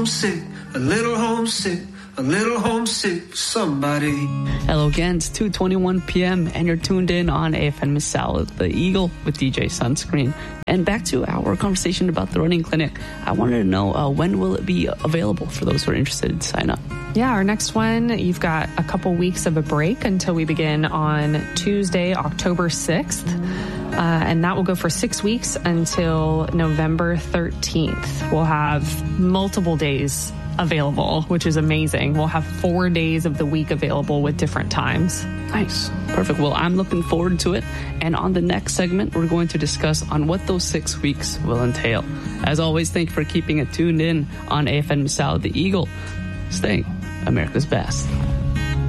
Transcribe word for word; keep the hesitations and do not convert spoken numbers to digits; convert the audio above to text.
homesick, a little homesick, a little homesick for somebody. Hello again, it's two twenty-one p.m. and you're tuned in on A F N Misal, The Eagle with D J Sunscreen. And back to our conversation about the running clinic. I wanted to know, uh, when will it be available for those who are interested to sign up? Yeah, our next one, you've got a couple weeks of a break until we begin on Tuesday, October sixth. Uh, and that will go for six weeks until November thirteenth. We'll have multiple days available, which is amazing. We'll have four days of the week available with different times. Nice. Perfect. Well, I'm looking forward to it. And on the next segment, we're going to discuss on what those six weeks will entail. As always, thank you for keeping it tuned in on A F N Misal, The Eagle. Stay America's best.